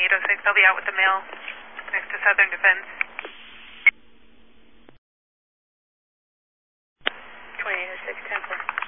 2806, I'll be out with the mail next to Southern Defense. 2806, 10-4.